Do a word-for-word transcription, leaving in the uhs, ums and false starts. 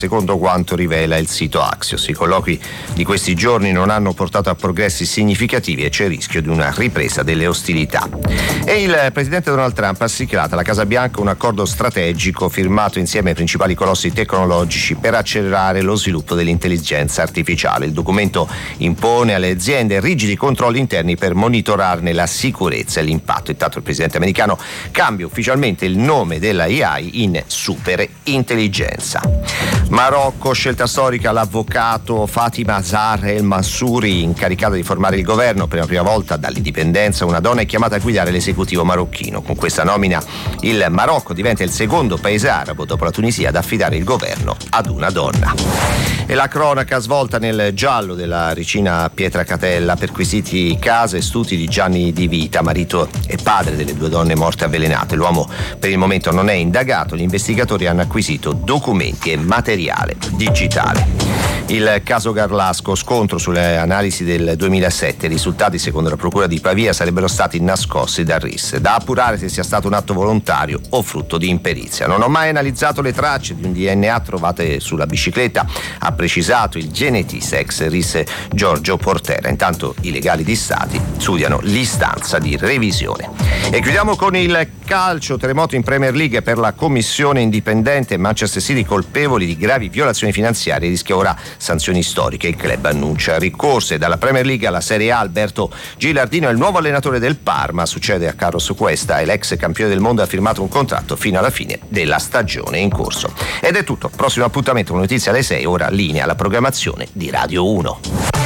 secondo quanto rivela il sito Axios. I colloqui di questi giorni non hanno portato a progressi significativi e c'è il rischio di una ripresa delle ostilità. E il presidente Donald Trump ha siglato alla Casa Bianca un accordo strategico firmato insieme ai principali colossi tecnologici per accelerare lo sviluppo dell'intelligenza artificiale. Il documento impone alle aziende rigidi controlli interni per monitorarne la sicurezza e l'impatto. Intanto il presidente americano cambia ufficialmente il nome della A I in superintelligenza. Marocco, scelta storica, l'avvocato Fatima Zahar El Mansouri, incaricata di formare il governo. Per la prima volta dall'indipendenza una donna è chiamata a guidare l'esecutivo marocchino. Con questa nomina il Marocco diventa il secondo paese arabo dopo la Tunisia ad affidare il governo ad una donna. E la cronaca svolta nel giallo della Ricina Pietracatella, perquisiti casa e studi di Gianni Di Vita, marito e padre delle due donne morte avvelenate. L'uomo per il momento non è indagato, gli investigatori hanno acquisito documenti e materiale digitale. Il caso Garlasco, scontro sulle analisi del duemilasette, i risultati secondo la procura di Pavia sarebbero stati nascosti dal R I S. Da appurare se sia stato un atto volontario o frutto di imperizia. Non ho mai analizzato le tracce di un D N A trovate sulla bicicletta, ha precisato il genetista ex R I S Giorgio Portera. Intanto i legali di Stati studiano l'istanza di revisione. E chiudiamo con il calcio, terremoto in Premier League per la commissione indipendente. Manchester City colpevoli di gravi violazioni finanziarie, rischia ora sanzioni storiche. Il club annuncia ricorse. Dalla Premier League alla Serie A, Alberto Gilardino è il nuovo allenatore del Parma, succede a Carlos Cuesta e l'ex campione del mondo ha firmato un contratto fino alla fine della stagione in corso. Ed è tutto, prossimo appuntamento con notizie alle sei, ora linea alla programmazione di Radio uno.